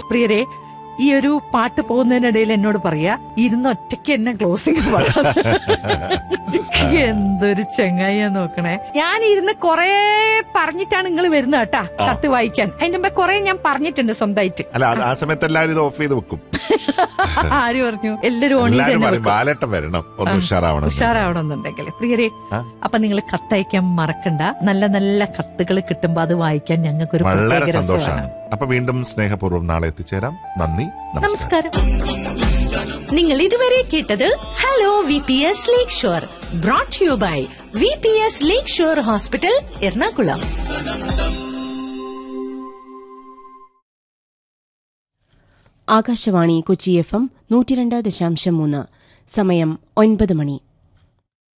പ്രിയരെ, ഈ ഒരു പാട്ട് പോകുന്നതിനിടയിൽ എന്നോട് പറയാ, ഇരുന്ന് ഒറ്റയ്ക്ക് എന്നെ ക്ലോസിംഗ് പറയാം. എന്തൊരു ചെങ്ങായിയാ നോക്കണേ. ഞാൻ ഇരുന്ന് കൊറേ പറഞ്ഞിട്ടാണ് നിങ്ങൾ വരുന്നത് കേട്ടാ കത്ത് വായിക്കാൻ. അതിന്റെ മുമ്പേ കൊറേ ഞാൻ പറഞ്ഞിട്ടുണ്ട് സ്വന്തമായിട്ട്. അല്ല, ആ സമയത്ത് എല്ലാവരും ഇത് ഓഫ് ചെയ്ത് വെക്കും. ആര് പറഞ്ഞു? എല്ലാരും ഓൺ ബാലേട്ടൻ വരണം, ഒന്ന് ഉഷാറാവണമെന്നുണ്ടെങ്കിൽ. പ്രിയരെ, അപ്പൊ നിങ്ങൾ കത്തയക്കാൻ മറക്കണ്ട. നല്ല നല്ല കത്തുകൾ കിട്ടുമ്പോ അത് വായിക്കാൻ ഞങ്ങൾക്കൊരു വളരെ സന്തോഷമാണ്. അപ്പൊ വീണ്ടും സ്നേഹപൂർവ്വം നാളെ എത്തിച്ചേരാം. നന്ദി, നമസ്കാരം. നിങ്ങൾ ഇതുവരെ കേട്ടത് hello VPS lake shore, brought you by VPS lake shore hospital, Ernakulam. Akashvani Kochi FM 102.3. സമയം 9 മണി.